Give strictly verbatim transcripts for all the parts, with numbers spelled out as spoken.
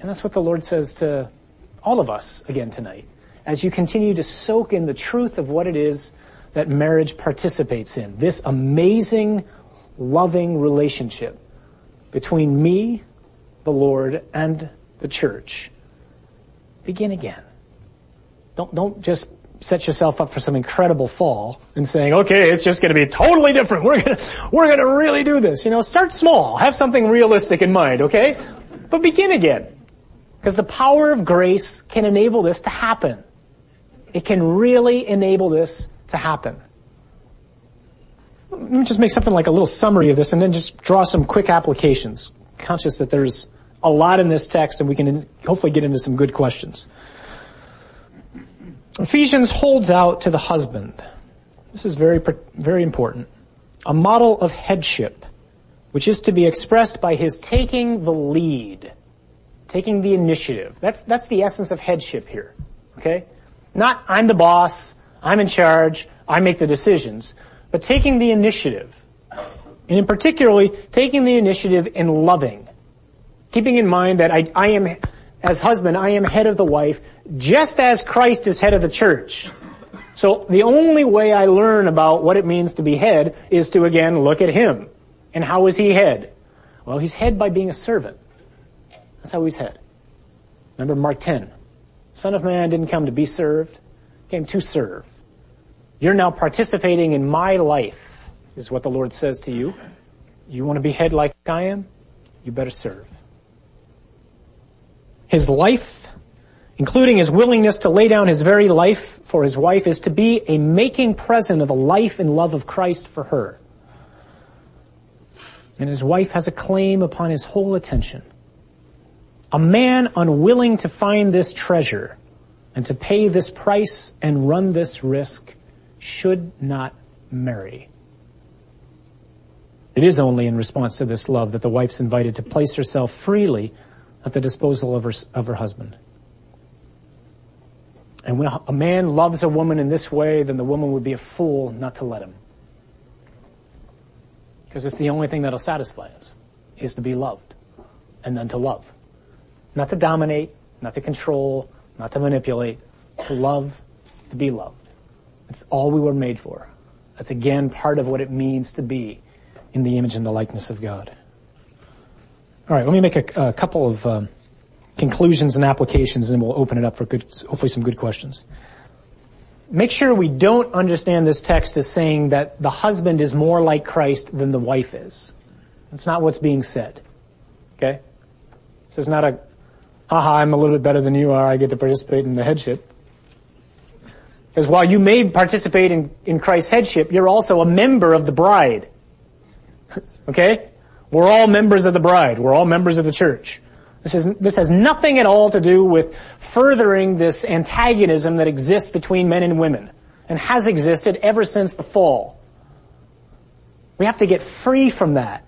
And that's what the Lord says to all of us again tonight, as you continue to soak in the truth of what it is that marriage participates in. This amazing, loving relationship between me, the Lord, and the church. Begin again. Don't, don't just set yourself up for some incredible fall and saying, okay, it's just going to be totally different. We're going to, we're going to really do this. You know, start small. Have something realistic in mind, okay? But begin again. Because the power of grace can enable this to happen. It can really enable this to happen. Let me just make something like a little summary of this and then just draw some quick applications. Conscious that there's a lot in this text and we can hopefully get into some good questions. Ephesians holds out to the husband. This is very, very important. A model of headship, which is to be expressed by his taking the lead, taking the initiative. That's, that's the essence of headship here. Okay? Not I'm the boss, I'm in charge, I make the decisions, but taking the initiative. And in particularly, taking the initiative in loving. Keeping in mind that I, I am, as husband, I am head of the wife, just as Christ is head of the church. So the only way I learn about what it means to be head is to, again, look at him. And how is he head? Well, he's head by being a servant. That's how he's head. Remember Mark ten. Son of Man didn't come to be served, came to serve. You're now participating in my life, is what the Lord says to you. You want to be head like I am? You better serve. His life, including his willingness to lay down his very life for his wife, is to be a making present of the life and love of Christ for her. And his wife has a claim upon his whole attention. A man unwilling to find this treasure and to pay this price and run this risk should not marry. It is only in response to this love that the wife's invited to place herself freely at the disposal of her, of her husband. And when a man loves a woman in this way, then the woman would be a fool not to let him. Because it's the only thing that'll satisfy us, is to be loved, and then to love. Not to dominate, not to control, not to manipulate, to love, to be loved. That's all we were made for. That's again part of what it means to be in the image and the likeness of God. All right, let me make a, a couple of um, conclusions and applications, and we'll open it up for good, hopefully some good questions. Make sure we don't understand this text as saying that the husband is more like Christ than the wife is. That's not what's being said. Okay? This is not a, haha, I'm a little bit better than you are, I get to participate in the headship. Because while you may participate in, in Christ's headship, you're also a member of the bride. Okay? We're all members of the bride. We're all members of the church. This is, this has nothing at all to do with furthering this antagonism that exists between men and women and has existed ever since the fall. We have to get free from that.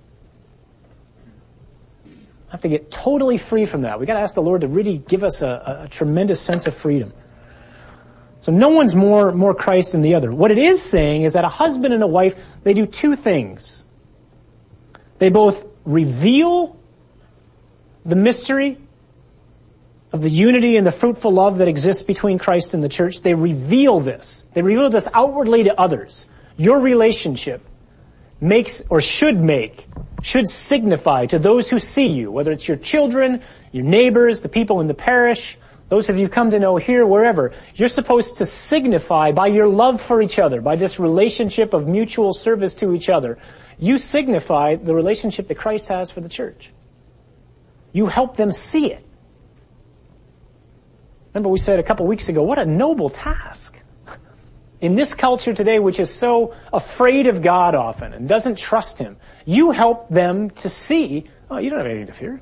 We have to get totally free from that. We got to ask the Lord to really give us a, a tremendous sense of freedom. So no one's more, more Christ than the other. What it is saying is that a husband and a wife, they do two things. They both reveal the mystery of the unity and the fruitful love that exists between Christ and the church. They reveal this. They reveal this outwardly to others. Your relationship makes, or should make, should signify to those who see you, whether it's your children, your neighbors, the people in the parish, those of you who've come to know here, wherever, you're supposed to signify by your love for each other, by this relationship of mutual service to each other, you signify the relationship that Christ has for the church. You help them see it. Remember we said a couple weeks ago, what a noble task. In this culture today, which is so afraid of God often and doesn't trust Him, you help them to see, oh, you don't have anything to fear.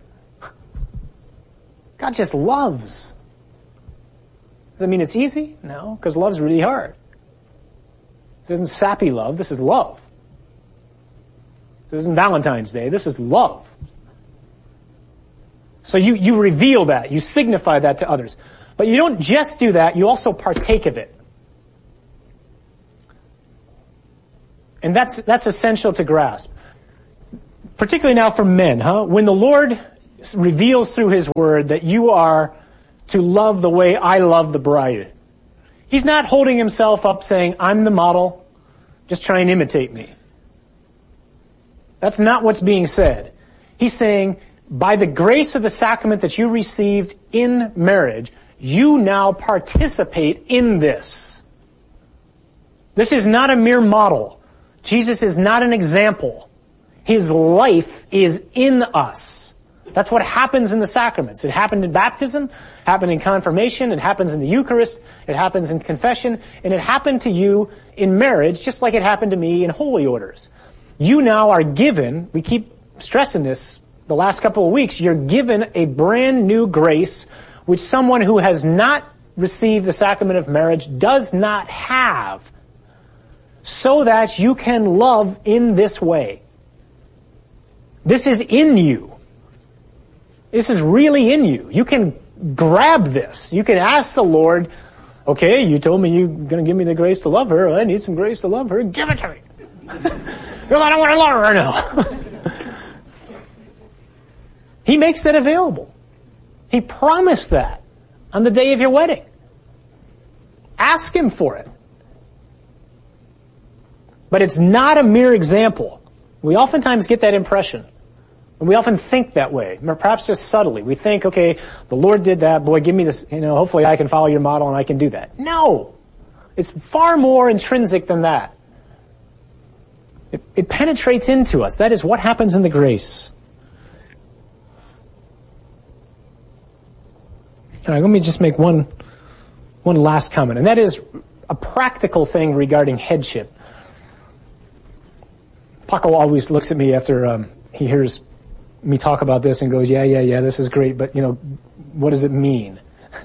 God just loves. Does that mean it's easy? No, because love's really hard. This isn't sappy love, this is love. This isn't Valentine's Day, this is love. So you, you reveal that, you signify that to others. But you don't just do that, you also partake of it. And that's, that's essential to grasp. Particularly now for men, huh? When the Lord reveals through his word that you are to love the way I love the bride. He's not holding himself up saying, I'm the model, just try and imitate me. That's not what's being said. He's saying, by the grace of the sacrament that you received in marriage, you now participate in this. This is not a mere model. Jesus is not an example. His life is in us. That's what happens in the sacraments. It happened in baptism, happened in confirmation, it happens in the Eucharist, it happens in confession, and it happened to you in marriage just like it happened to me in holy orders. You now are given, we keep stressing this the last couple of weeks, you're given a brand new grace which someone who has not received the sacrament of marriage does not have, so that you can love in this way. This is in you. This is really in you. You can grab this. You can ask the Lord, okay, you told me you're going to give me the grace to love her. I need some grace to love her. Give it to me. Well, I don't want to love her now. He makes that available. He promised that on the day of your wedding. Ask him for it. But it's not a mere example. We oftentimes get that impression. And we often think that way, perhaps just subtly. We think, okay, the Lord did that, boy, give me this, you know, hopefully I can follow your model and I can do that. No! It's far more intrinsic than that. It, it penetrates into us. That is what happens in the grace. All right, let me just make one, one last comment, and that is a practical thing regarding headship. Paco always looks at me after um, he hears me talk about this and goes, yeah, yeah, yeah, this is great, but, you know, what does it mean?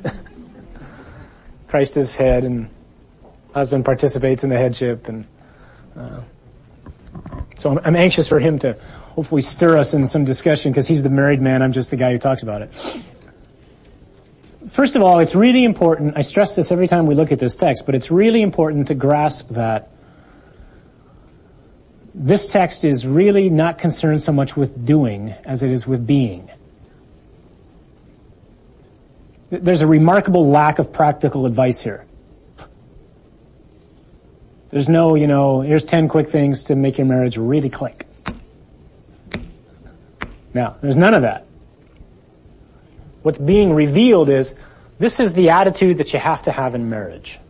Christ is head, and husband participates in the headship, and uh, so I'm, I'm anxious for him to hopefully stir us in some discussion, because he's the married man, I'm just the guy who talks about it. First of all, it's really important, I stress this every time we look at this text, but it's really important to grasp that this text is really not concerned so much with doing as it is with being. There's a remarkable lack of practical advice here. There's no, you know, here's ten quick things to make your marriage really click. Now, there's none of that. What's being revealed is, this is the attitude that you have to have in marriage.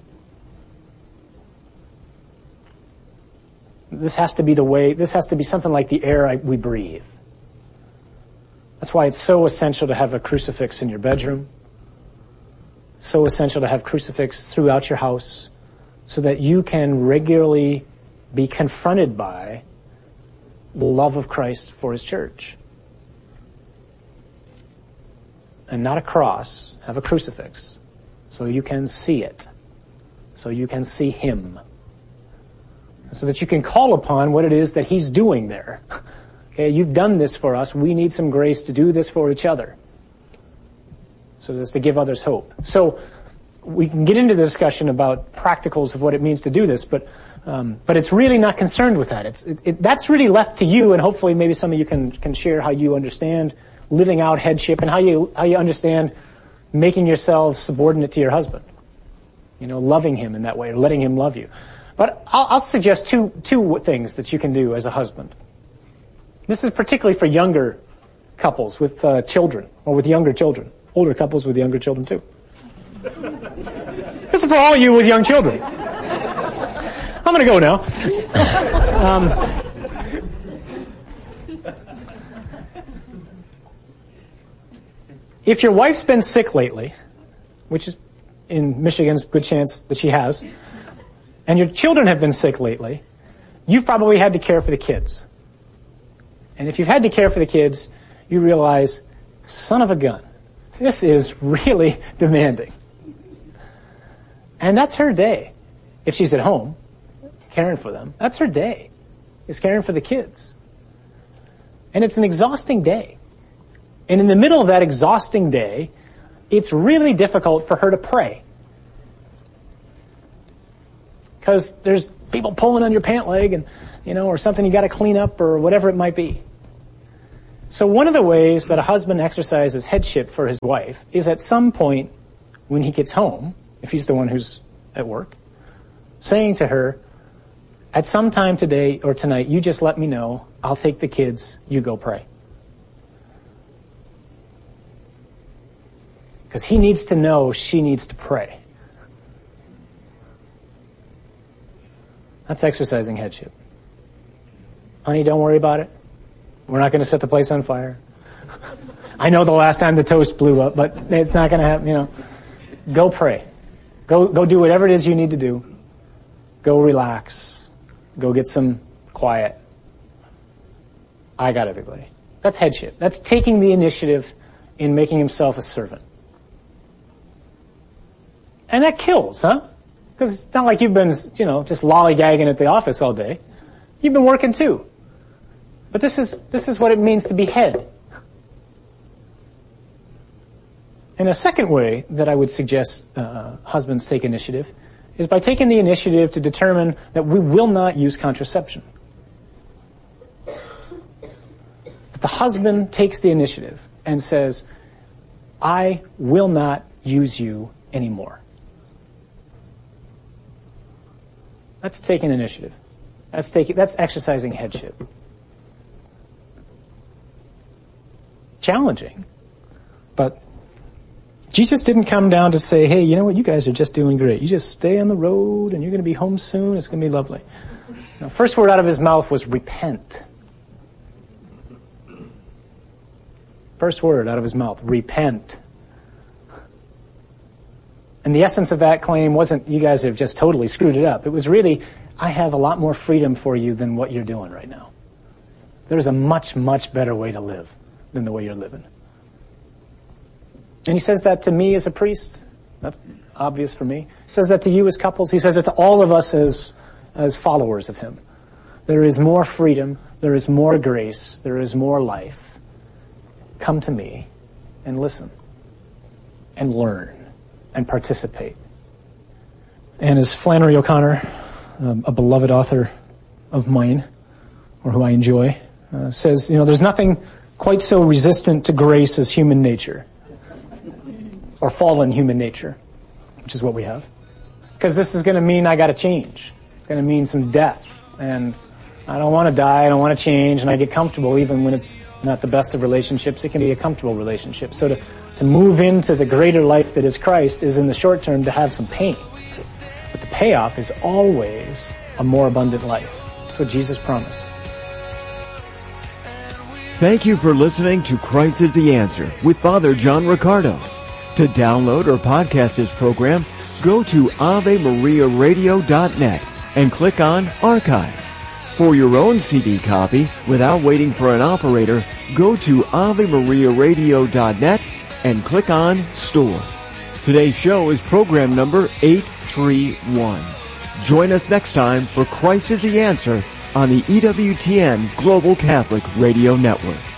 This has to be the way, this has to be something like the air I, we breathe. That's why it's so essential to have a crucifix in your bedroom. It's so essential to have crucifix throughout your house, so that you can regularly be confronted by the love of Christ for his church. And not a cross, have a crucifix, so you can see it, so you can see him, so that you can call upon what it is that he's doing there. Okay, you've done this for us, we need some grace to do this for each other, so as to give others hope. So we can get into the discussion about practicals of what it means to do this, but um, but it's really not concerned with that. It's it, it, that's really left to you, and hopefully maybe some of you can can share how you understand living out headship and how you how you understand making yourselves subordinate to your husband. You know, loving him in that way, or letting him love you. But I'll, I'll suggest two two things that you can do as a husband. This is particularly for younger couples with uh, children, or with younger children. Older couples with younger children too. This is for all you with young children. I'm going to go now. um, if your wife's been sick lately, which is in Michigan's good chance that she has, and your children have been sick lately, you've probably had to care for the kids. And if you've had to care for the kids, you realize, son of a gun, this is really demanding. And that's her day. If she's at home, caring for them, that's her day, is caring for the kids. And it's an exhausting day. And in the middle of that exhausting day, it's really difficult for her to pray. Because there's people pulling on your pant leg and, you know, or something you gotta clean up or whatever it might be. So one of the ways that a husband exercises headship for his wife is at some point when he gets home, if he's the one who's at work, saying to her, at some time today or tonight, you just let me know. I'll take the kids. You go pray. Because he needs to know she needs to pray. That's exercising headship. Honey, don't worry about it. We're not going to set the place on fire. I know the last time the toast blew up, but it's not going to happen, you know. Go pray. Go, go do whatever it is you need to do. Go relax. Go get some quiet. I got everybody. That's headship. That's taking the initiative in making himself a servant. And that kills, huh? Because it's not like you've been, you know, just lollygagging at the office all day. You've been working too. But this is, this is what it means to be head. And a second way that I would suggest uh, husbands take initiative is by taking the initiative to determine that we will not use contraception. That the husband takes the initiative and says, I will not use you anymore. That's taking initiative. That's taking, that's exercising headship. Challenging, but Jesus didn't come down to say, hey, you know what, you guys are just doing great. You just stay on the road and you're going to be home soon. It's going to be lovely. Now, first word out of his mouth was repent. First word out of his mouth, repent. And the essence of that claim wasn't, you guys have just totally screwed it up. It was really, I have a lot more freedom for you than what you're doing right now. There's a much, much better way to live than the way you're living. And he says that to me as a priest. That's obvious for me. He says that to you as couples. He says it to all of us as, as followers of him. There is more freedom. There is more grace. There is more life. Come to me and listen and learn and participate. And as Flannery O'Connor, um, a beloved author of mine, or who I enjoy, uh, says, you know, there's nothing quite so resistant to grace as human nature. Or fallen human nature, which is what we have. Because this is going to mean I got to change. It's going to mean some death. And I don't want to die, I don't want to change, and I get comfortable even when it's not the best of relationships. It can be a comfortable relationship. So to, to move into the greater life that is Christ is in the short term to have some pain. But the payoff is always a more abundant life. That's what Jesus promised. Thank you for listening to Christ is the Answer with Father John Riccardo. To download or podcast this program, go to ave maria radio dot net and click on Archive. For your own C D copy, without waiting for an operator, go to ave maria radio dot net and click on Store. Today's show is program number eight three one. Join us next time for Christ is the Answer on the E W T N Global Catholic Radio Network.